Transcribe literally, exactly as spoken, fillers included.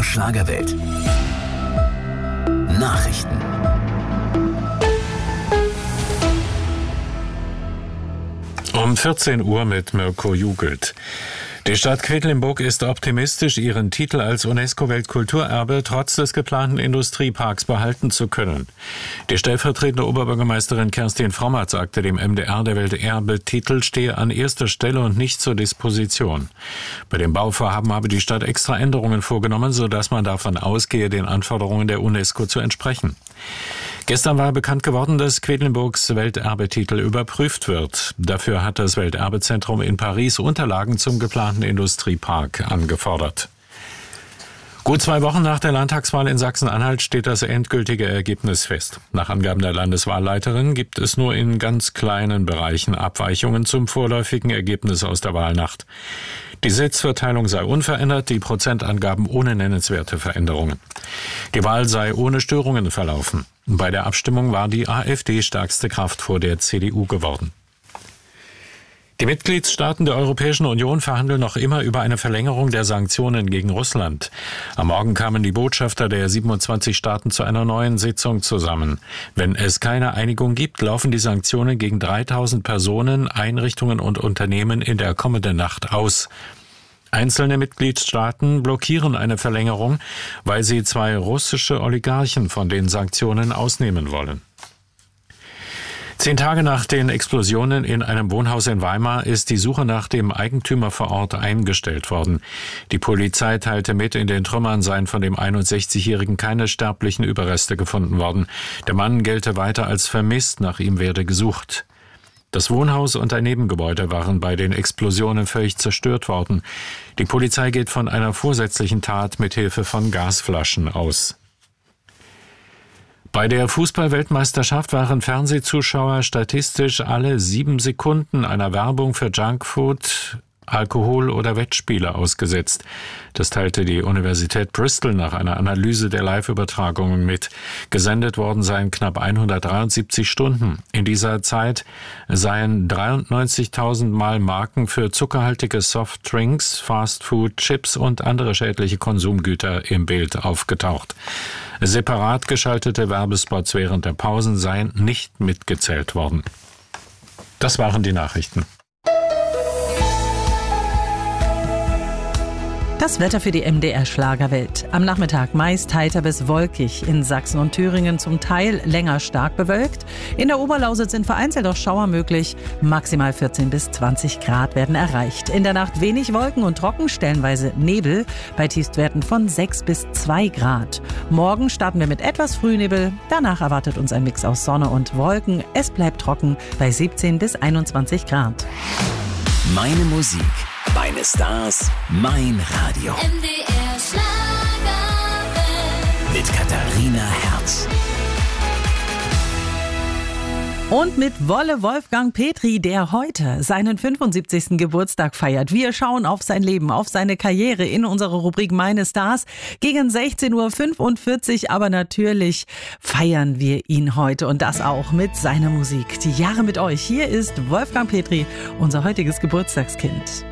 R Schlagerwelt. Nachrichten. Um vierzehn Uhr mit Mirko Jugelt. Die Stadt Quedlinburg ist optimistisch, ihren Titel als UNESCO-Weltkulturerbe trotz des geplanten Industrieparks behalten zu können. Die stellvertretende Oberbürgermeisterin Kerstin Frommert sagte dem M D R, der Welterbetitel stehe an erster Stelle und nicht zur Disposition. Bei dem Bauvorhaben habe die Stadt extra Änderungen vorgenommen, sodass man davon ausgehe, den Anforderungen der UNESCO zu entsprechen. Gestern war bekannt geworden, dass Quedlinburgs Welterbetitel überprüft wird. Dafür hat das Welterbezentrum in Paris Unterlagen zum geplanten Industriepark angefordert. Gut zwei Wochen nach der Landtagswahl in Sachsen-Anhalt steht das endgültige Ergebnis fest. Nach Angaben der Landeswahlleiterin gibt es nur in ganz kleinen Bereichen Abweichungen zum vorläufigen Ergebnis aus der Wahlnacht. Die Sitzverteilung sei unverändert, die Prozentangaben ohne nennenswerte Veränderungen. Die Wahl sei ohne Störungen verlaufen. Bei der Abstimmung war die AfD stärkste Kraft vor der C D U geworden. Die Mitgliedstaaten der Europäischen Union verhandeln noch immer über eine Verlängerung der Sanktionen gegen Russland. Am Morgen kamen die Botschafter der siebenundzwanzig Staaten zu einer neuen Sitzung zusammen. Wenn es keine Einigung gibt, laufen die Sanktionen gegen dreitausend Personen, Einrichtungen und Unternehmen in der kommenden Nacht aus. Einzelne Mitgliedstaaten blockieren eine Verlängerung, weil sie zwei russische Oligarchen von den Sanktionen ausnehmen wollen. Zehn Tage nach den Explosionen in einem Wohnhaus in Weimar ist die Suche nach dem Eigentümer vor Ort eingestellt worden. Die Polizei teilte mit, in den Trümmern seien von dem einundsechzigjährigen keine sterblichen Überreste gefunden worden. Der Mann gelte weiter als vermisst, nach ihm werde gesucht. Das Wohnhaus und ein Nebengebäude waren bei den Explosionen völlig zerstört worden. Die Polizei geht von einer vorsätzlichen Tat mit Hilfe von Gasflaschen aus. Bei der Fußball-Weltmeisterschaft waren Fernsehzuschauer statistisch alle sieben Sekunden einer Werbung für Junkfood, Alkohol oder Wettspiele ausgesetzt. Das teilte die Universität Bristol nach einer Analyse der Live-Übertragungen mit. Gesendet worden seien knapp hundertdreiundsiebzig Stunden. In dieser Zeit seien dreiundneunzigtausend Mal Marken für zuckerhaltige Softdrinks, Fastfood, Chips und andere schädliche Konsumgüter im Bild aufgetaucht. Separat geschaltete Werbespots während der Pausen seien nicht mitgezählt worden. Das waren die Nachrichten. Das Wetter für die M D R Schlagerwelt. Am Nachmittag meist heiter bis wolkig. In Sachsen und Thüringen zum Teil länger stark bewölkt. In der Oberlausitz sind vereinzelt auch Schauer möglich. Maximal vierzehn bis zwanzig Grad werden erreicht. In der Nacht wenig Wolken und trocken, stellenweise Nebel. Bei Tiefstwerten von sechs bis zwei Grad. Morgen starten wir mit etwas Frühnebel. Danach erwartet uns ein Mix aus Sonne und Wolken. Es bleibt trocken bei siebzehn bis einundzwanzig Grad. Meine Musik, meine Stars, mein Radio. M D R Schlagerwelt. Mit Katharina Herz. Und mit Wolle Wolfgang Petri, der heute seinen fünfundsiebzigsten Geburtstag feiert. Wir schauen auf sein Leben, auf seine Karriere in unserer Rubrik Meine Stars gegen sechzehn Uhr fünfundvierzig. Aber natürlich feiern wir ihn heute und das auch mit seiner Musik. Die Jahre mit euch. Hier ist Wolfgang Petri, unser heutiges Geburtstagskind.